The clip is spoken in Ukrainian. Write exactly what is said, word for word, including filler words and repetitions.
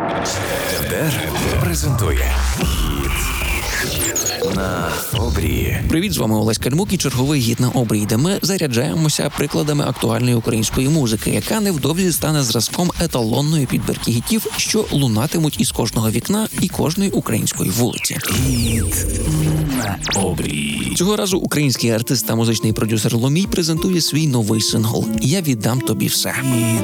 ТЕД презентує «Гід на обрії». Привіт, з вами Олесь Кальмук і черговий «Гід на обрії», де ми заряджаємося прикладами актуальної української музики, яка невдовзі стане зразком еталонної підбірки гітів, що лунатимуть із кожного вікна і кожної української вулиці. «Гід на обрії». Цього разу український артист та музичний продюсер Ломій презентує свій новий сингл «Я віддам тобі все». «Гід